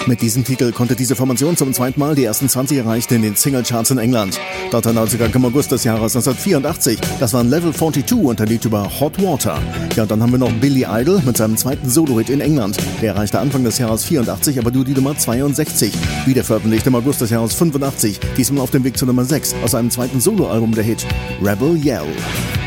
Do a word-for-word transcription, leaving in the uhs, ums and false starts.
Mit diesem Titel konnte diese Formation zum zweiten Mal die ersten zwanzig erreichen in den Singlecharts in England. Dort erneut sogar im August des Jahres neunzehnhundertvierundachtzig. Das waren Level zweiundvierzig und der Lied über Hot Water. Ja, und dann haben wir noch Billy Idol mit seinem zweiten Solo-Hit in England. Der erreichte Anfang des Jahres vierundachtzig, aber nur die Nummer zweiundsechzig. Wieder veröffentlicht im August des Jahres fünfundachtzig. Diesmal auf dem Weg zur Nummer sechs aus einem zweiten Soloalbum der Hit Rebel Yell.